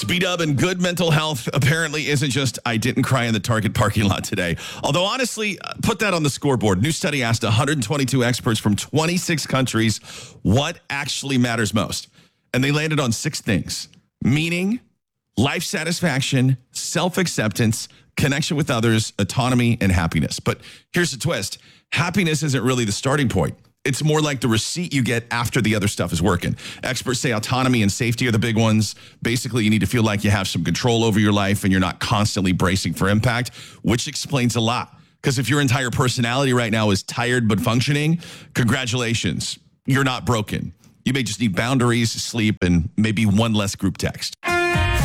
It's B-Dub, and good mental health apparently isn't just, I didn't cry in the Target parking lot today. Although, honestly, put that on the scoreboard. New study asked 122 experts from 26 countries what actually matters most. And they landed on 6 things: meaning, life satisfaction, self-acceptance, connection with others, autonomy, and happiness. But here's the twist. Happiness isn't really the starting point. It's more like the receipt you get after the other stuff is working. Experts say autonomy and safety are the big ones. Basically, you need to feel like you have some control over your life and you're not constantly bracing for impact, which explains a lot. Because if your entire personality right now is tired but functioning, congratulations, you're not broken. You may just need boundaries, sleep, and maybe one less group text.